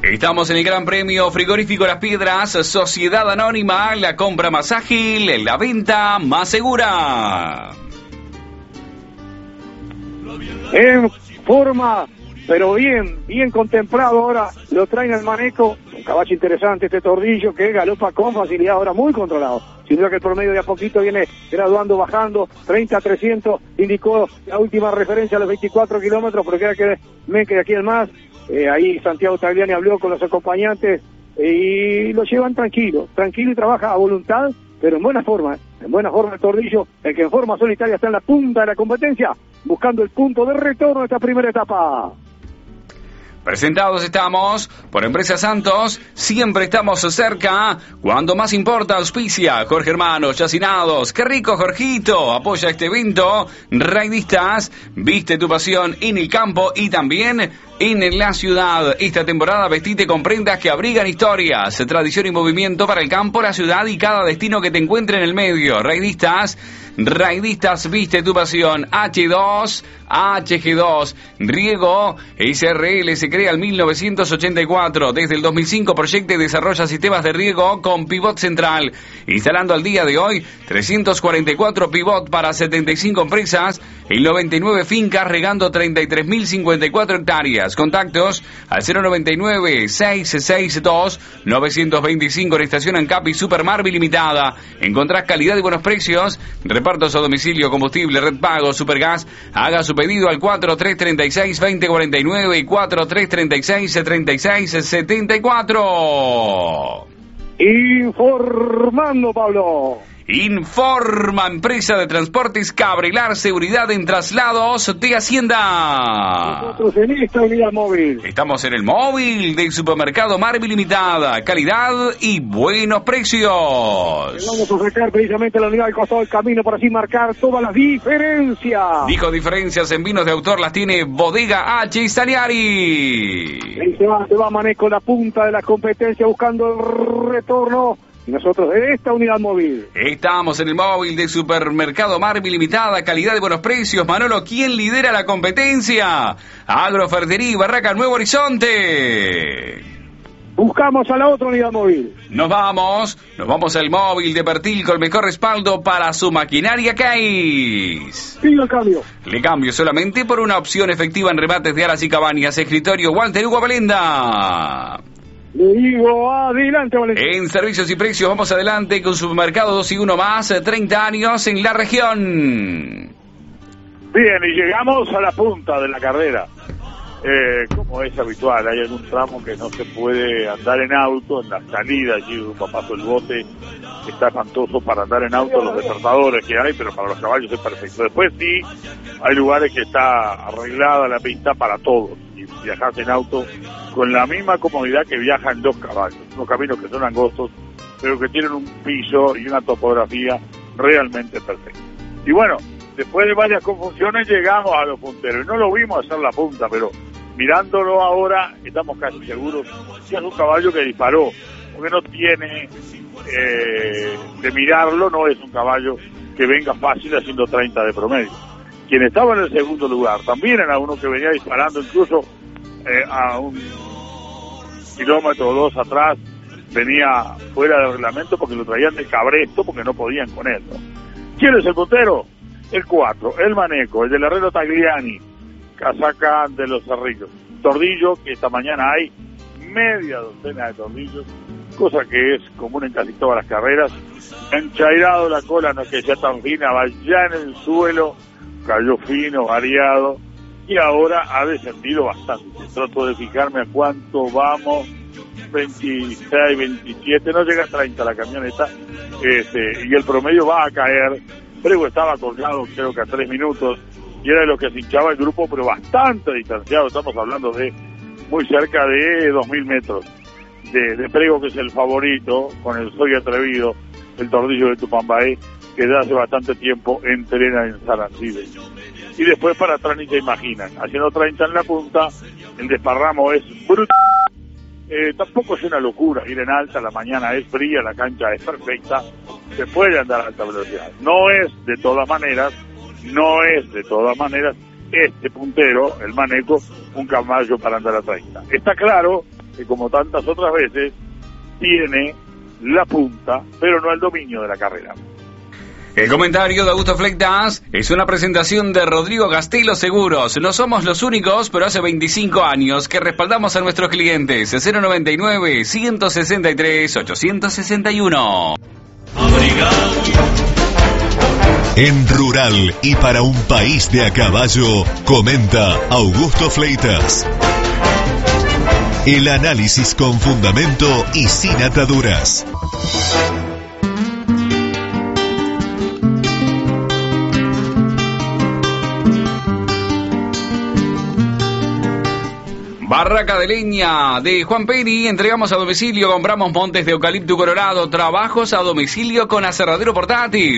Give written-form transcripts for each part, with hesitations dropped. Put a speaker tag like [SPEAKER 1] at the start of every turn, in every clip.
[SPEAKER 1] Estamos en el Gran Premio Frigorífico Las Piedras, Sociedad Anónima, la compra más ágil, la venta más segura.
[SPEAKER 2] En forma, pero bien contemplado ahora, lo traen al manejo, un caballo interesante este Tordillo que galopa con facilidad, ahora muy controlado. Sin duda que el promedio de a poquito viene graduando, bajando, 30-300, indicó la última referencia a los 24 kilómetros, pero queda que aquí el más. Ahí Santiago Tagliani habló con los acompañantes y lo llevan tranquilo y trabaja a voluntad, pero en buena forma el Tordillo, el que en forma solitaria está en la punta de la competencia, buscando el punto de retorno de esta primera etapa.
[SPEAKER 1] Presentados estamos por Empresa Santos, siempre estamos cerca, cuando más importa auspicia, Jorge Hermanos, Yacinados, qué rico Jorgito, apoya este evento, Raidistas, viste tu pasión en el campo y también en la ciudad. Esta temporada vestite con prendas que abrigan historias, tradición y movimiento para el campo, la ciudad y cada destino que te encuentre en el medio. Raidistas, viste tu pasión. H2, HG2, Riego, SRL se crea en 1984. Desde el 2005 proyecta y desarrolla sistemas de riego con pivot central. Instalando al día de hoy 344 pivot para 75 empresas y 99 fincas, regando 33.054 hectáreas. Contactos al 099-662-925 en Estación Ancapi Supermarvi Limitada. Encontrás calidad y buenos precios, repartos a domicilio, combustible, red pago, Supergas. Haga su pedido al 4336-2049 y 4336-3674.
[SPEAKER 2] Informando, Pablo.
[SPEAKER 1] Informa Empresa de Transportes Cabrelar, seguridad en traslados de Hacienda.
[SPEAKER 2] Nosotros en esta unidad móvil.
[SPEAKER 1] Estamos en el móvil del Supermercado Marvi Limitada. Calidad y buenos precios.
[SPEAKER 2] Vamos a sacar precisamente la unidad al costado del camino para así marcar todas las diferencias.
[SPEAKER 1] Dijo diferencias en vinos de autor, las tiene Bodega H. Staniari.
[SPEAKER 2] Ahí se va Maneco, la punta de la competencia buscando el retorno. Y nosotros en esta unidad móvil.
[SPEAKER 1] Estamos en el móvil de Supermercado Marvi Limitada, calidad de buenos precios. Manolo, ¿quién lidera la competencia? Agrofertería Barraca Nuevo Horizonte.
[SPEAKER 2] Buscamos a la otra unidad móvil.
[SPEAKER 1] Nos vamos al móvil de Bertil con el mejor respaldo para su maquinaria Case.
[SPEAKER 2] Sigue el cambio.
[SPEAKER 1] Le cambio solamente por una opción efectiva en remates de alas y cabañas. Escritorio Walter Hugo Valenda.
[SPEAKER 2] Le digo, adelante, Valentín.
[SPEAKER 1] En servicios y precios, vamos adelante con Supermercado 2 y 1 más, 30 años en la región.
[SPEAKER 3] Bien, y llegamos a la punta de la carrera. Como es habitual, hay algún tramo que no se puede andar en auto, en la salida, allí un papazo el bote, está espantoso para andar en auto, los despertadores que hay, pero para los caballos es perfecto. Después sí, hay lugares que está arreglada la pista para todos, y viajas en auto con la misma comodidad que viajan dos caballos, unos caminos que son angostos, pero que tienen un piso y una topografía realmente perfecta. Y bueno, después de varias confusiones llegamos a los punteros, y no lo vimos hacer la punta, pero mirándolo ahora estamos casi seguros que es un caballo que disparó, porque no tiene de mirarlo, no es un caballo que venga fácil haciendo 30 de promedio. Quien estaba en el segundo lugar también era uno que venía disparando incluso a un kilómetro o dos atrás, venía fuera del reglamento porque lo traían de cabresto porque no podían con él, ¿no? ¿Quién es el puntero? El 4, el Maneco, el del herrero Tagliani, casaca de los Cerrillos. Tordillo, que esta mañana hay media docena de tordillos, cosa que es común en casi todas las carreras. Enchairado la cola, no es que sea tan fina, va ya en el suelo, cayó fino, variado, y ahora ha descendido bastante. Trato de fijarme a cuánto vamos, 26, 27, no llega a 30 la camioneta, y el promedio va a caer. Prego estaba colgado creo que a 3 minutos, y era de lo que se hinchaba el grupo, pero bastante distanciado, estamos hablando de muy cerca de 2.000 metros. De Prego, que es el favorito, con el Soy Atrevido, el Tordillo de Tupambaé, que ya hace bastante tiempo entrena en Sarancide. Y después para atrás ni se imaginan, haciendo 30 en la punta, el desparramo es brutal. Tampoco es una locura ir en alta, la mañana es fría, la cancha es perfecta, se puede andar a alta velocidad. No es de todas maneras este puntero, el Maneco, un caballo para andar a 30. Está claro que como tantas otras veces tiene la punta, pero no el dominio de la carrera.
[SPEAKER 1] El comentario de Augusto Fleitas es una presentación de Rodrigo Castelo Seguros. No somos los únicos, pero hace 25 años que respaldamos a nuestros clientes. 099-163-861.
[SPEAKER 4] En Rural y para un país de a caballo, comenta Augusto Fleitas. El análisis con fundamento y sin ataduras.
[SPEAKER 1] Barraca de leña de Juan Peri, entregamos a domicilio, compramos montes de eucalipto colorado, trabajos a domicilio con aserradero portátil,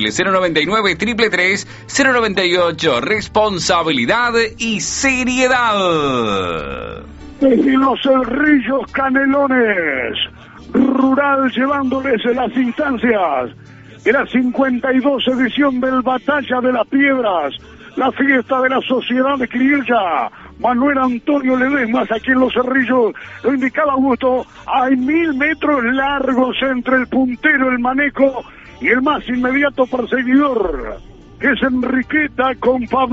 [SPEAKER 1] 099-333-098, responsabilidad y seriedad.
[SPEAKER 2] Desde los Cerrillos Canelones, Rural llevándoles las instancias de la 52 edición del Batalla de las Piedras, la fiesta de la Sociedad de Criolla. Manuel Antonio Ledesmas, aquí en Los Cerrillos, lo indicaba Augusto, hay 1000 metros largos entre el puntero, el maneco y el más inmediato perseguidor, que es Enriqueta con Pablo.